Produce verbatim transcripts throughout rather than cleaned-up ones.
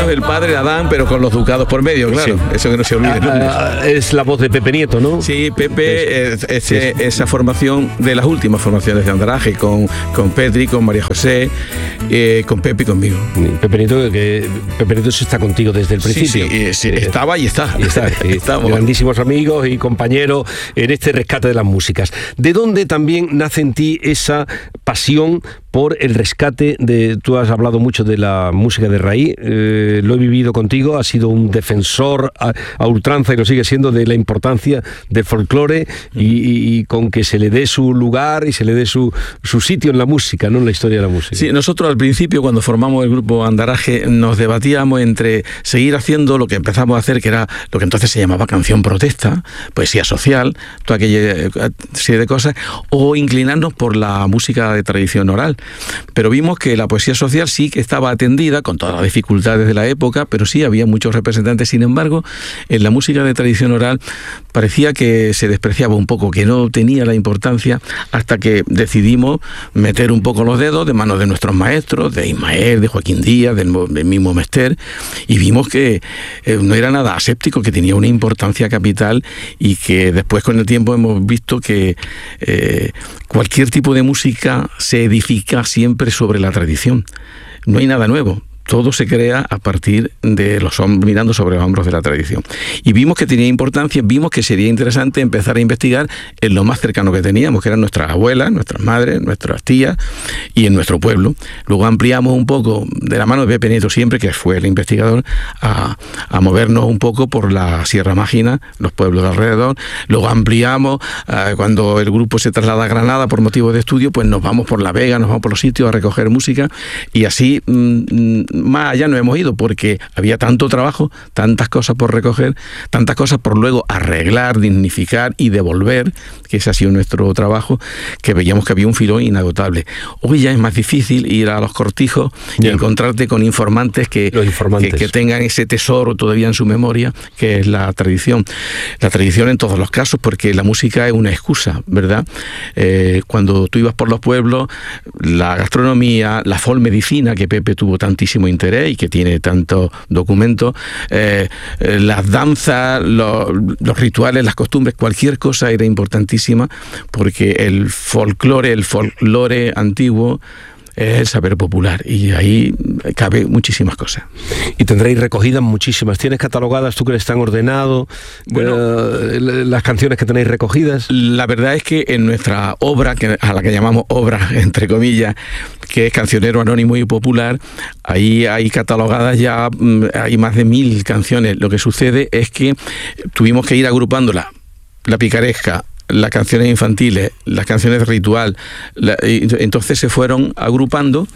menos el padre Adán, pero con los ducados por medio, claro. Sí. Eso que no se olvide. Ah, es la voz de Pepe Nieto, ¿no? Sí, Pepe, es, es, es, esa formación de las últimas formaciones de Andaraje, con, con Petri, con María José, eh, con Pepe y conmigo. Pepe Nieto, que Pepe Nieto está contigo desde el principio. Sí, sí, sí, estaba y está. Y está, y estamos. Grandísimos amigos y compañeros en este rescate de las músicas. ¿De dónde también nace en ti esa pasión por el rescate de... Tú has hablado mucho de la música de raíz, eh, lo he vivido contigo, has sido un defensor a, a ultranza y lo sigue siendo de la importancia del folclore y, y, y con que se le dé su lugar y se le dé su, su sitio en la música, no en la historia de la música. Sí, nosotros al principio, cuando formamos el grupo Andaraje, nos debatíamos entre seguir haciendo lo que empezamos a hacer, que era lo que entonces se llamaba canción protesta, poesía social, toda aquella serie de cosas, o inclinarnos por la música de tradición oral. Pero vimos que la poesía social sí que estaba atendida, con todas las dificultades de la época, pero sí había muchos representantes. Sin embargo, en la música de tradición oral parecía que se despreciaba un poco, que no tenía la importancia, hasta que decidimos meter un poco los dedos de manos de nuestros maestros, de Ismael, de Joaquín Díaz, del, del mismo Mester, y vimos que eh, no era nada aséptico, que tenía una importancia capital y que después con el tiempo hemos visto que eh, cualquier tipo de música se edifica siempre sobre la tradición. No hay nada nuevo. Todo se crea a partir de los hombros, mirando sobre los hombros de la tradición. Y vimos que tenía importancia, vimos que sería interesante empezar a investigar en lo más cercano que teníamos, que eran nuestras abuelas, nuestras madres, nuestras tías y en nuestro pueblo. Luego ampliamos un poco, de la mano de Pepe Nieto siempre, que fue el investigador, a, a movernos un poco por la Sierra Mágina, los pueblos de alrededor. Luego ampliamos, eh, cuando el grupo se traslada a Granada por motivos de estudio, pues nos vamos por La Vega, nos vamos por los sitios a recoger música y así... Mmm, más allá no hemos ido porque había tanto trabajo, tantas cosas por recoger, tantas cosas por luego arreglar, dignificar y devolver, que ese ha sido nuestro trabajo, que veíamos que había un filón inagotable. Hoy ya es más difícil ir a los cortijos y yeah. encontrarte con informantes que, informantes. que que tengan ese tesoro todavía en su memoria, que es la tradición. La tradición en todos los casos, porque la música es una excusa, ¿verdad? Eh, cuando tú ibas por los pueblos, la gastronomía, la folmedicina, que Pepe tuvo tantísimo interés y que tiene tantos documentos, eh, eh, las danzas, los, los rituales, las costumbres, cualquier cosa era importantísima porque el folclore, el folclore antiguo es el saber popular y ahí cabe muchísimas cosas. Y tendréis recogidas muchísimas. ¿Tienes catalogadas, tú que eres tan ordenado, bueno, eh, las canciones que tenéis recogidas? La verdad es que en nuestra obra, que, a la que llamamos obra, entre comillas, que es Cancionero Anónimo y Popular, ahí hay catalogadas ya, hay más de mil canciones. Lo que sucede es que tuvimos que ir agrupándola, la picaresca, las canciones infantiles, las canciones de ritual, la, entonces se fueron agrupando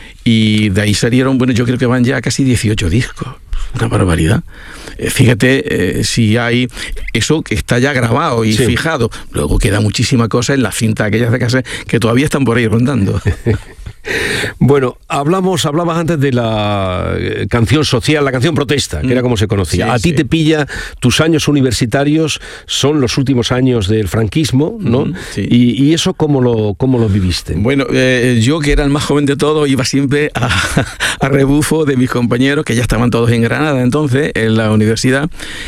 y de ahí salieron, bueno, yo creo que van ya casi dieciocho discos, una barbaridad. Eh, fíjate eh, si hay eso que está ya grabado y sí. fijado, luego queda muchísima cosa en las cintas aquellas de cassette que todavía están por ahí rondando. Bueno, hablamos, hablabas antes de la canción social, la canción protesta, que mm. era como se conocía. Sí, a ti sí. te pilla, tus años universitarios son los últimos años del franquismo, ¿no? Mm, sí. y, y eso, ¿cómo lo, cómo lo viviste? Bueno, eh, yo que era el más joven de todos, iba siempre a, a rebufo de mis compañeros, que ya estaban todos en Granada entonces, en la universidad,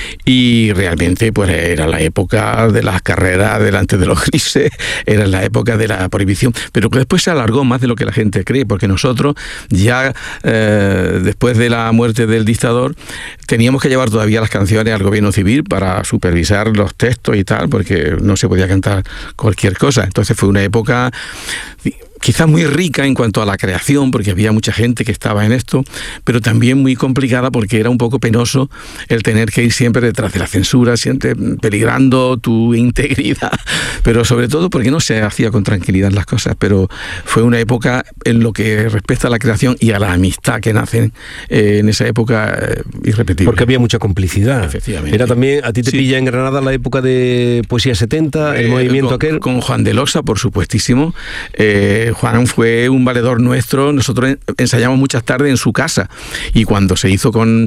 y realmente pues era la época de las carreras delante de los grises, era la época de la prohibición, pero que después se alargó más de lo que la gente cree, porque nosotros ya eh, después de la muerte del dictador teníamos que llevar todavía las canciones al gobierno civil para supervisar los textos y tal, porque no se podía cantar cualquier cosa. Entonces fue una época quizás muy rica en cuanto a la creación, porque había mucha gente que estaba en esto, pero también muy complicada porque era un poco penoso el tener que ir siempre detrás de la censura, siempre peligrando tu integridad, pero sobre todo porque no se hacía con tranquilidad las cosas. Pero fue una época en lo que respecta a la creación y a la amistad que nacen eh, en esa época eh, irrepetible. Porque había mucha complicidad. Efectivamente. Era también, a ti te sí. pilla en Granada la época de Poesía setenta, el eh, movimiento con, aquel. Con Juan de Losa, por supuestísimo. Eh, eh, Juan fue un valedor nuestro. Nosotros ensayamos muchas tardes en su casa, y cuando se hizo con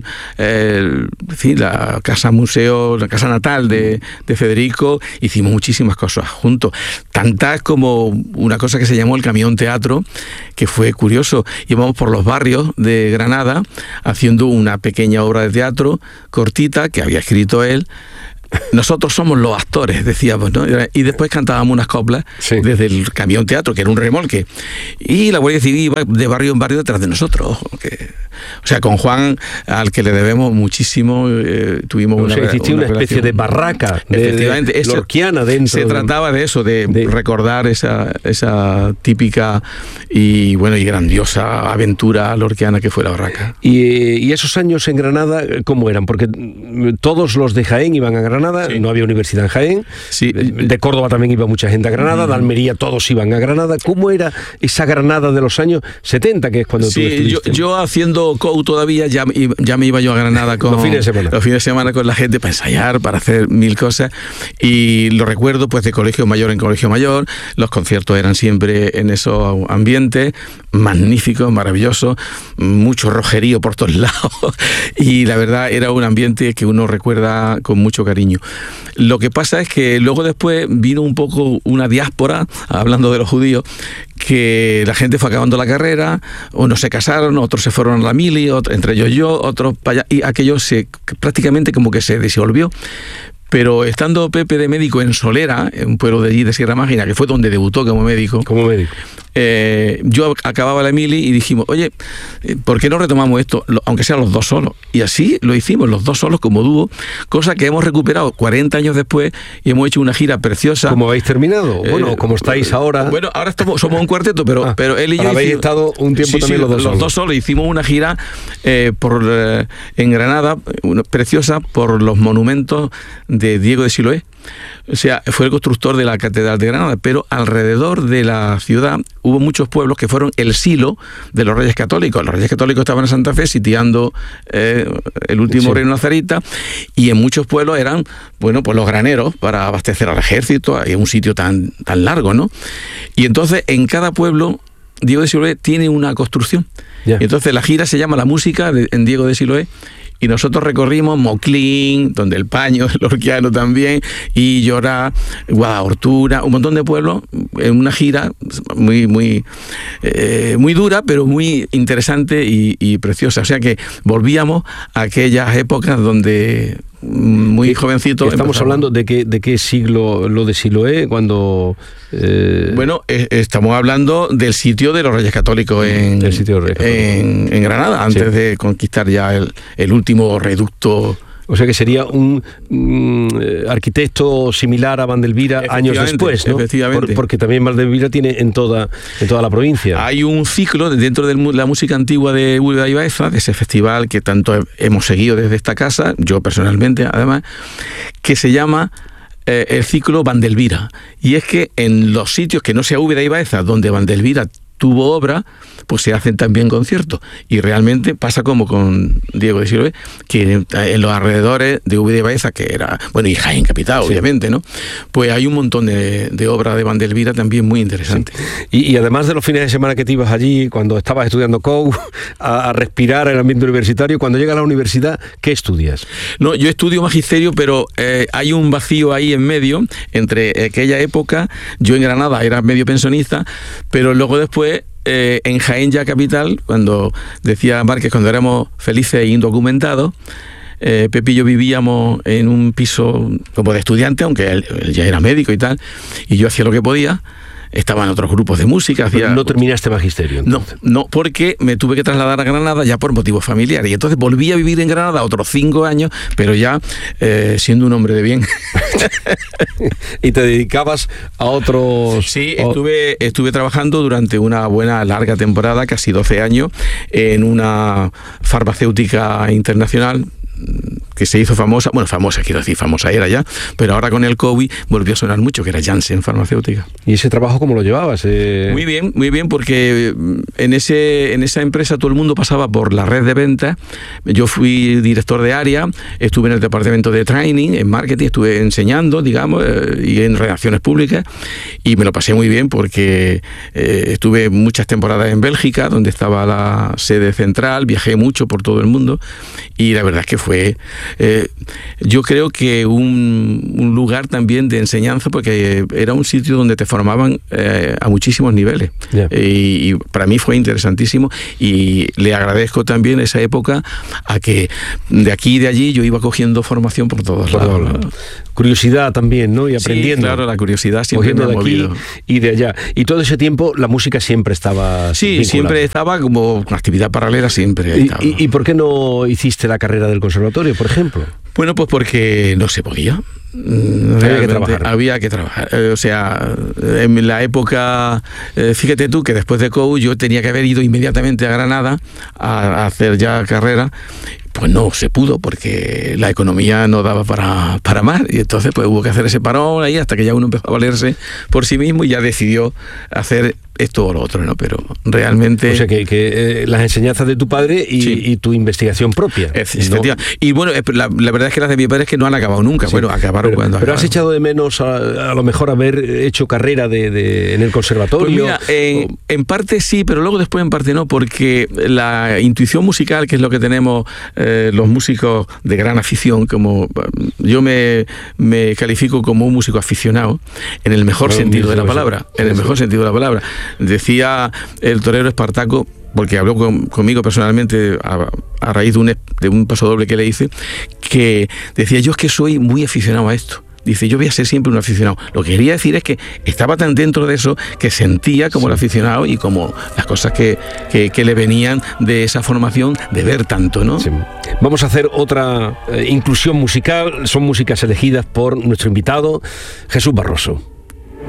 eh, sí, la casa museo, la casa natal de, de Federico, hicimos muchísimas cosas juntos, tantas como una cosa que se llamó el Camión Teatro, que fue curioso. Íbamos por los barrios de Granada haciendo una pequeña obra de teatro cortita que había escrito él. Nosotros somos los actores, decíamos, ¿no? Y después cantábamos unas coplas, sí, desde el Camión Teatro, que era un remolque, y la Guardia Civil iba de barrio en barrio detrás de nosotros. Que, o sea, con Juan, al que le debemos muchísimo, eh, tuvimos o una, sea, existía una, una especie relación, de barraca, efectivamente, de, de lorquiana dentro. Se de, trataba de eso, de, de recordar esa, esa típica y bueno y grandiosa aventura lorquiana que fue la barraca. Y, y esos años en Granada, ¿cómo eran? Porque todos los de Jaén iban a Granada. Sí. No había universidad en Jaén, sí. De Córdoba también iba mucha gente a Granada, mm. de Almería todos iban a Granada. ¿Cómo era esa Granada de los años setenta, que es cuando sí, tú estuviste? Yo, yo haciendo C O U todavía, ya, ya me iba yo a Granada con los fines de semana. Los fines de semana con la gente para ensayar, para hacer mil cosas, y lo recuerdo pues de colegio mayor en colegio mayor. Los conciertos eran siempre en esos ambientes magníficos, maravillosos, mucho rojerío por todos lados, y la verdad era un ambiente que uno recuerda con mucho cariño. Lo que pasa es que luego después vino un poco una diáspora, hablando de los judíos, que la gente fue acabando la carrera, unos se casaron, otros se fueron a la mili, otros, entre ellos yo, otros para allá, y aquello se prácticamente como que se disolvió. Pero estando Pepe de médico en Solera, en un pueblo de allí de Sierra Mágina, que fue donde debutó como médico, como médico. Eh, yo acababa la mili y dijimos, oye, ¿por qué no retomamos esto? Aunque sean los dos solos. Y así lo hicimos, los dos solos como dúo, cosa que hemos recuperado cuarenta años después y hemos hecho una gira preciosa. ¿Cómo habéis terminado? Eh, bueno, ¿cómo estáis ahora? Bueno, ahora estamos, somos un cuarteto, pero, ah, pero él y yo... Habéis hicimos, estado un tiempo sí, también sí, los dos solos. Los dos solos. Hicimos una gira eh, por, eh, en Granada, una, preciosa, por los monumentos de Diego de Siloé. O sea, fue el constructor de la Catedral de Granada, pero alrededor de la ciudad hubo muchos pueblos que fueron el silo de los Reyes Católicos. Los Reyes Católicos estaban en Santa Fe sitiando eh, el último sí. reino nazarita, y en muchos pueblos eran, bueno, pues los graneros para abastecer al ejército, y un sitio tan, tan largo, ¿no? Y entonces en cada pueblo Diego de Siloé tiene una construcción. Yeah. Y entonces la gira se llama La Música de, en Diego de Siloé. Y nosotros recorrimos Moclín, donde el Paño, el Lorquiano también, y Llorá, Guadalhortura, un montón de pueblos, en una gira muy muy eh, muy dura, pero muy interesante y, y preciosa. O sea que volvíamos a aquellas épocas donde muy jovencito. Estamos hablando de qué, de qué siglo lo de Siloé, cuando... Eh... Bueno, eh, estamos hablando del sitio de los Reyes Católicos en, el sitio de Reyes en, en Granada, antes sí. de conquistar ya el, el último reducto. O sea que sería un, un arquitecto similar a Vandelvira años después, ¿no? Efectivamente. Por, porque también Vandelvira tiene en toda, en toda la provincia. Hay un ciclo dentro de la música antigua de Úbeda y Baeza, de ese festival que tanto hemos seguido desde esta casa, yo personalmente además, que se llama eh, el ciclo Vandelvira. Y es que en los sitios que no sea Úbeda y Baeza, donde Vandelvira tuvo obra, pues se hacen también conciertos, y realmente pasa como con Diego de Siloé, que en los alrededores de Úbeda y Baeza, que era, bueno, y Jaén capital, sí. obviamente, ¿no? Pues hay un montón de, de obras de Vandelvira también muy interesantes. Sí. Y, y además de los fines de semana que te ibas allí, cuando estabas estudiando C O U, a, a respirar el ambiente universitario, cuando llegas a la universidad, ¿qué estudias? No, yo estudio magisterio, pero eh, hay un vacío ahí en medio, entre aquella época, yo en Granada era medio pensionista, pero luego después Eh, en Jaén ya capital, cuando decía Márquez, cuando éramos felices e indocumentados, eh, Pepe y yo vivíamos en un piso como de estudiante, aunque él, él ya era médico y tal, y yo hacía lo que podía. Estaba en otros grupos de música. Hacía... ¿No terminaste magisterio? Entonces. No, no, porque me tuve que trasladar a Granada ya por motivos familiares. Y entonces volví a vivir en Granada otros cinco años, pero ya eh, siendo un hombre de bien. ¿Y te dedicabas a otros...? Sí, estuve, estuve trabajando durante una buena, larga temporada, casi doce años, en una farmacéutica internacional que se hizo famosa, bueno, famosa, quiero decir, famosa era ya, pero ahora con el COVID volvió a sonar mucho, que era Janssen Farmacéutica. ¿Y ese trabajo cómo lo llevabas? Eh... Muy bien, muy bien, porque en, ese, en esa empresa todo el mundo pasaba por la red de ventas. Yo fui director de área, estuve en el departamento de training, en marketing, estuve enseñando, digamos, eh, y en relaciones públicas, y me lo pasé muy bien porque eh, estuve muchas temporadas en Bélgica, donde estaba la sede central, viajé mucho por todo el mundo, y la verdad es que fue... Eh, yo creo que un, un lugar también de enseñanza, porque era un sitio donde te formaban eh, a muchísimos niveles. Yeah. Y, y para mí fue interesantísimo, y le agradezco también esa época a que de aquí y de allí yo iba cogiendo formación por todos por lados. lados. Curiosidad también, ¿no? Y aprendiendo. Sí, claro, la curiosidad siempre me ha movido. De aquí y de allá. Y todo ese tiempo la música siempre estaba Sí, vinculada. Siempre estaba como una actividad paralela, siempre. ¿Y, y, ¿Y por qué no hiciste la carrera del conservatorio, por ejemplo? Bueno, pues porque no se podía. Había que trabajar. Había que trabajar. Eh, o sea, en la época, eh, fíjate tú que después de C O U yo tenía que haber ido inmediatamente a Granada a, a hacer ya carrera. Pues no se pudo porque la economía no daba para, para más, y entonces pues hubo que hacer ese parón ahí hasta que ya uno empezó a valerse por sí mismo y ya decidió hacer esto o lo otro, ¿no? Pero realmente... O sea, que, que eh, las enseñanzas de tu padre y, sí. y tu investigación propia. Es, ¿no? Y bueno, la, la verdad es que las de mi padre es que no han acabado nunca. Sí. Bueno, acabaron pero, cuando Pero acabaron. has echado de menos a, a lo mejor haber hecho carrera de, de, en el conservatorio. Pues mira, en, o... en parte sí, pero luego después en parte no, porque la intuición musical, que es lo que tenemos eh, los músicos de gran afición, como yo me, me califico como un músico aficionado, en el mejor bueno, sentido de la palabra, en el mejor sentido de la palabra. Decía el torero Espartaco, porque habló con, conmigo personalmente a, a raíz de un, de un paso doble que le hice, que decía, yo es que soy muy aficionado a esto. Dice, yo voy a ser siempre un aficionado. Lo que quería decir es que estaba tan dentro de eso que sentía como sí. el aficionado y como las cosas que, que, que le venían de esa formación de ver tanto, ¿no? Sí. Vamos a hacer otra eh, inclusión musical. Son músicas elegidas por nuestro invitado, Jesús Barroso.